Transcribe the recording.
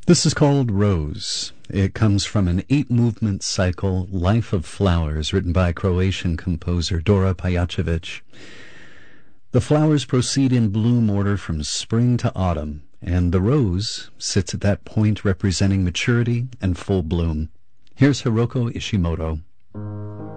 This is called Rose. It comes from an 8-movement cycle, Life of Flowers, written by Croatian composer Dora Pajacevic. The flowers proceed in bloom order from spring to autumn, and the rose sits at that point representing maturity and full bloom. Here's Hiroko Ishimoto.